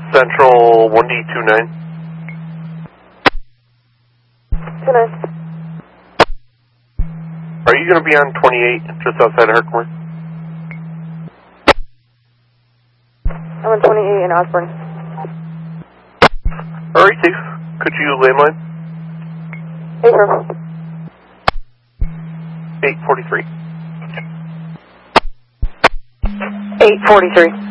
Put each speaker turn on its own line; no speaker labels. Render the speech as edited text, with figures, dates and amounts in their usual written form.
Central 1D29.
29.
Are you going to be on 28, just outside of Herkimer?
I'm on 28 in Osborne.
Alright, Steve. Could you landline?
Affirm.
843.
843.